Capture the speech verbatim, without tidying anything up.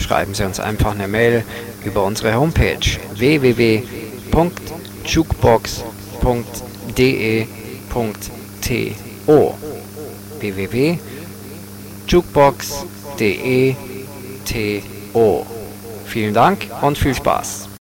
schreiben Sie uns einfach eine Mail über unsere Homepage w w w punkt jukebox punkt de punkt to w w w punkt jukebox punkt de punkt to. Vielen Dank und viel Spaß.